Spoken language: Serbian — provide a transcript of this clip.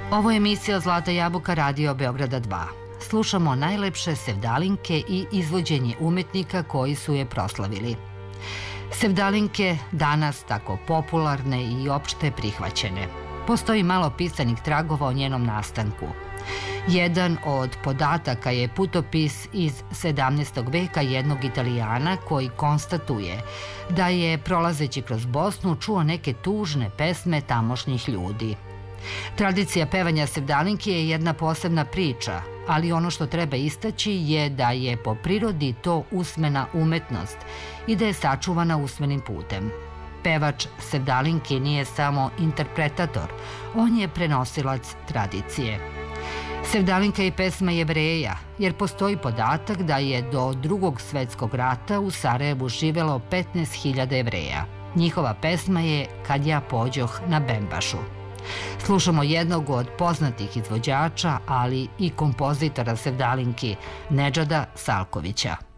Ovo je emisija Zlata jabuka Radio Beograda 2. Slušamo najlepše sevdalinke i izvođenje umetnika koji su je proslavili. Sevdalinke danas tako popularne i opšte prihvaćene. Postoji malo pisanih tragova o njenom nastanku. Jedan od podataka je putopis iz 17. veka jednog Italijana koji konstatuje da je, prolazeći kroz Bosnu, čuo neke tužne pesme tamošnjih ljudi. Tradicija pevanja sevdalinki je jedna posebna priča, ali ono što treba istaći je da je po prirodi to usmena umetnost i da je sačuvana usmenim putem. Pevač sevdalinki nije samo interpretator, on je prenosilac tradicije. Sevdalinka je pesma Jevreja, jer postoji podatak da je do Drugog svetskog rata u Sarajevu živelo 15.000 Jevreja. Njihova pesma je Kad ja pođoh na Bembašu. Slušamo jednog od poznatih izvođača, ali i kompozitora sevdalinki, Nedžada Salkovića.